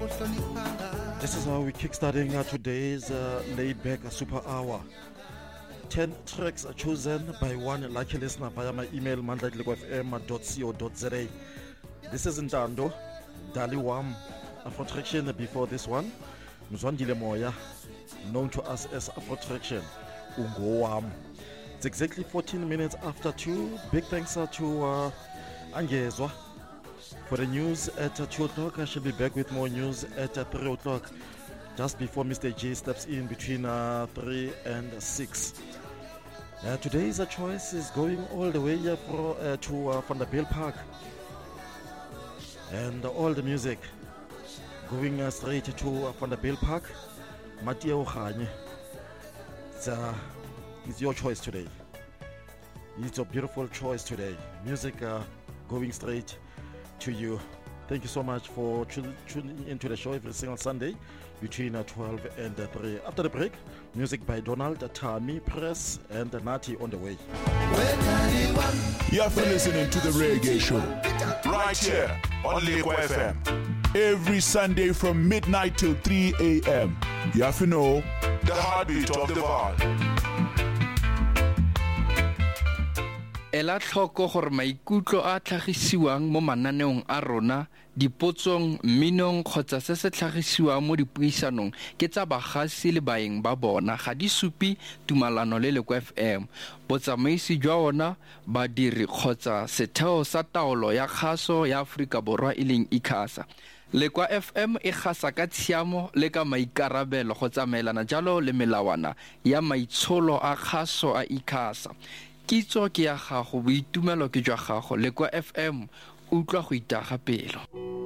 This is how we're kickstarting today's laid-back super hour. 10 tracks are chosen by one lucky listener via my email mandla@liquidfm.co.za. This is Ntando, Dali Wam, Afrotraction before this one. Mzwandile Moya, known to us as Afrotraction, Ungo Wam. It's exactly 14 minutes after 2. Big thanks to Angezwa for the news at 2 o'clock. I shall be back with more news at 3 o'clock, just before Mr. J steps in between 3 and 6. Today's choice is going all the way to Vanderbilt Park, and all the music going straight to Vanderbilt Park. Mateo Khanye, it's your choice today. It's a beautiful choice today. Music going straight to you. Thank you so much for tuning into the show every single Sunday between 12 and 3. After the break, music by Donald, Tami, Press, and Nati on the way. You're listening to the Reggae Show right here on Liquid FM. Every Sunday from midnight till 3 a.m. You have to know the heartbeat of the vibe. Ela tlhoko gore maikutlo a tlhagisiwang mo mananeong a rona, dipotsong, minong kgotsa se se tlhagisiwang mo dipuisanong ke tsa bagasi le baeng ba bona, ga di supi tumalano le Liquid FM. Botsamaisi jwa ona, badiri kgotsa setheo sa taolo ya kgaso ya Afrika Borwa e leng ICASA. Liquid FM e gasa ka tshiamo le ka maikarabelo go tsamaelana jalo le melawana ya maitsholo a kgaso a ICASA. Kitso ke ya gago, boitumelo ke jwa gago. Liquid FM utlwa go itaga pelo.